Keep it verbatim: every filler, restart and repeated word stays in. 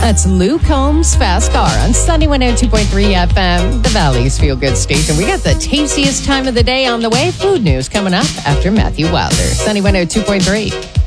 That's Luke Combs Fast Car on Sunny one oh two point three F M, the Valley's Feel Good Station. We got the tastiest time of the day on the way. Food news coming up after Matthew Wilder. Sunny one oh two point three.